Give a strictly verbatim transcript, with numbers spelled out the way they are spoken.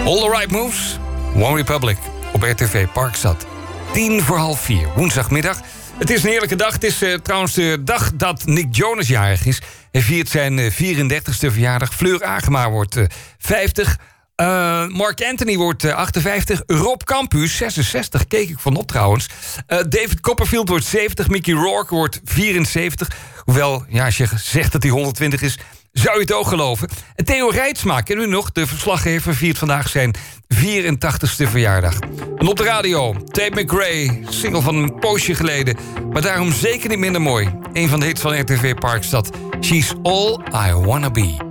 All the Right Moves, One Republic op R T V Parkstad. Tien voor half vier, woensdagmiddag. Het is een heerlijke dag. Het is uh, trouwens de dag dat Nick Jonas jarig is. Hij viert zijn uh, vierendertigste verjaardag. Fleur Agema wordt uh, vijftig. Uh, Mark Anthony wordt uh, achtenvijftig. Rob Campus, zesenzestig, keek ik vanop trouwens. Uh, David Copperfield wordt zeventig. Mickey Rourke wordt vierenzeventig. Hoewel, ja, als je zegt dat hij honderdtwintig is, zou je het ook geloven. En Theo Reitsma, kennen u nog? De verslaggever viert vandaag zijn vierentachtigste verjaardag. En op de radio, Tate McRae, single van een poosje geleden. Maar daarom zeker niet minder mooi. Een van de hits van R T V Parkstad. She's All I Wanna Be.